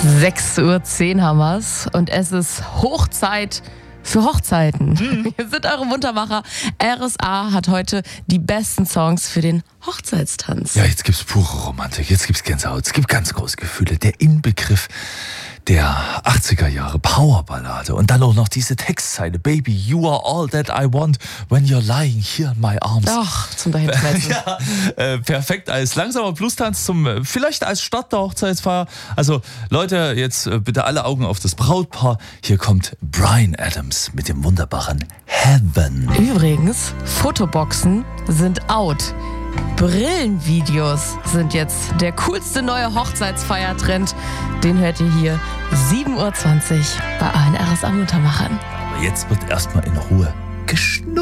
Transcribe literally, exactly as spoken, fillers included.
sechs Uhr zehn haben wir's und es ist Hochzeit für Hochzeiten. Mhm. Wir sind eure Muntermacher. R S A hat heute die besten Songs für den Hochzeitstanz. Ja, jetzt gibt's pure Romantik, jetzt gibt's Gänsehaut, es gibt ganz große Gefühle. Der Inbegriff der achtziger Jahre Powerballade und dann auch noch diese Textzeile: Baby, you are all that I want when you're lying here in my arms. Ach, zum Dahinschmelzen. Ja, äh, perfekt als langsamer Bluestanz zum, äh, vielleicht als Start der Hochzeitsfeier. Also Leute, jetzt äh, bitte alle Augen auf das Brautpaar. Hier kommt Bryan Adams mit dem wunderbaren Heaven. Übrigens, Fotoboxen sind out. Brillenvideos sind jetzt der coolste neue Hochzeitsfeiertrend. Den hört ihr hier sieben Uhr zwanzig bei allen R S A Muntermachern. Aber jetzt wird erstmal in Ruhe geschnurrt.